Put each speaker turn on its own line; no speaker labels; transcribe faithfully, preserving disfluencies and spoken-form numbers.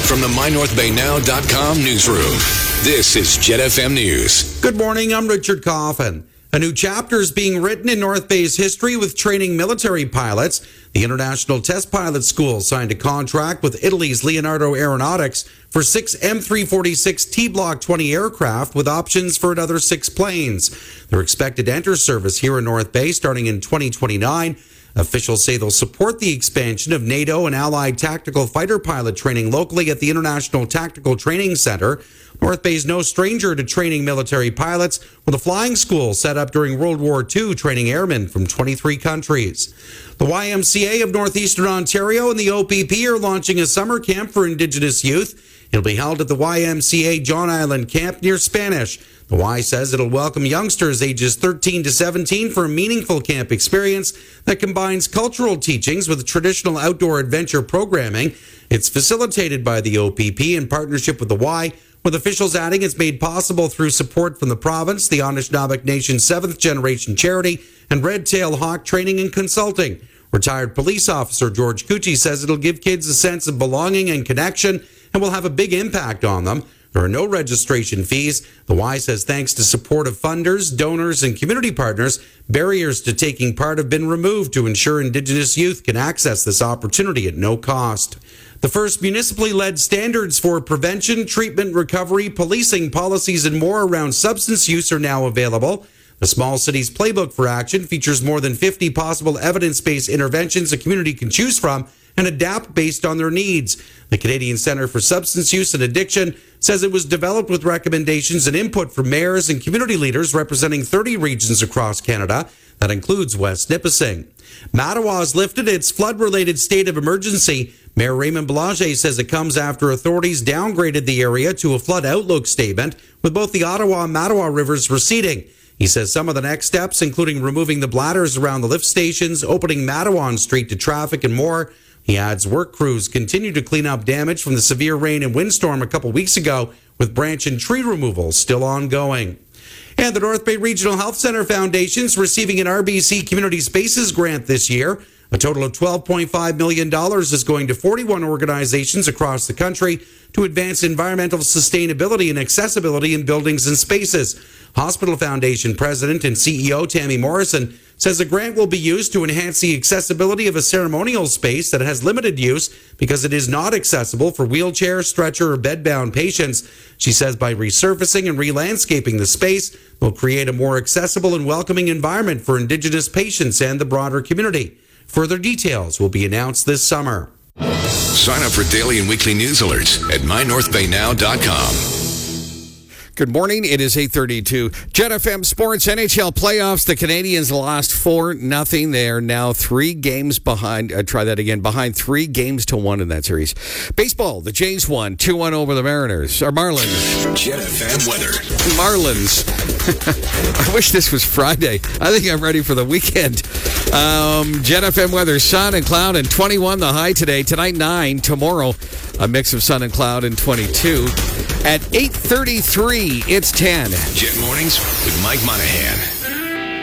From the my north bay now dot com newsroom, this is Jet F M News.
Good morning, I'm Richard Coffin. A new chapter is being written in North Bay's history with training military pilots. The International Test Pilot School signed a contract with Italy's Leonardo Aeronautics for six M three forty-six T Block twenty aircraft with options for another six planes. They're expected to enter service here in North Bay starting in twenty twenty-nine. Officials say they'll support the expansion of NATO and allied tactical fighter pilot training locally at the International Tactical Training Center. North Bay is no stranger to training military pilots, with a flying school set up during World War Two training airmen from twenty-three countries. The Y M C A of Northeastern Ontario and the O P P are launching a summer camp for Indigenous youth. It'll be held at the Y M C A John Island Camp near Spanish. The Y says it'll welcome youngsters ages thirteen to seventeen for a meaningful camp experience that combines cultural teachings with traditional outdoor adventure programming. It's facilitated by the O P P in partnership with the Y, with officials adding it's made possible through support from the province, the Anishinaabe Nation seventh Generation Charity, and Red Tail Hawk Training and Consulting. Retired police officer George Cucci says it'll give kids a sense of belonging and connection and will have a big impact on them. There are no registration fees. The Y says thanks to support of funders, donors, and community partners, barriers to taking part have been removed to ensure Indigenous youth can access this opportunity at no cost. The first municipally led standards for prevention, treatment, recovery, policing, policies, and more around substance use are now available. The Small Cities Playbook for Action features more than fifty possible evidence-based interventions a community can choose from and adapt based on their needs. The Canadian Centre for Substance Use and Addiction says it was developed with recommendations and input from mayors and community leaders representing thirty regions across Canada. That includes West Nipissing. Mattawa has lifted its flood-related state of emergency. Mayor Raymond Belanger says it comes after authorities downgraded the area to a flood outlook statement, with both the Ottawa and Mattawa rivers receding. He says some of the next steps, including removing the bladders around the lift stations, opening Matawan Street to traffic, and more. He adds work crews continue to clean up damage from the severe rain and windstorm a couple weeks ago, with branch and tree removal still ongoing. And the North Bay Regional Health Centre Foundation is receiving an R B C Community Spaces grant this year. A total of twelve point five million dollars is going to forty-one organizations across the country to advance environmental sustainability and accessibility in buildings and spaces. Hospital Foundation President and C E O Tammy Morrison says the grant will be used to enhance the accessibility of a ceremonial space that has limited use because it is not accessible for wheelchair, stretcher, or bedbound patients. She says by resurfacing and re-landscaping the space, they'll create a more accessible and welcoming environment for Indigenous patients and the broader community. Further details will be announced this summer.
Sign up for daily and weekly news alerts at my north bay now dot com.
Good morning. It is eight thirty-two. Jet F M Sports N H L playoffs. The Canadians lost four nothing. They are now three games behind. Uh, try that again. Behind three games to one in that series. Baseball. The Jays won two one over the Mariners. Or Marlins.
Jet F M weather.
Marlins. I wish this was Friday. I think I'm ready for the weekend. Um, Jet F M weather. Sun and cloud and twenty-one the high today. Tonight nine. Tomorrow a mix of sun and cloud and twenty-two. At eight thirty-three, it's ten.
Jet Mornings with Mike Monahan.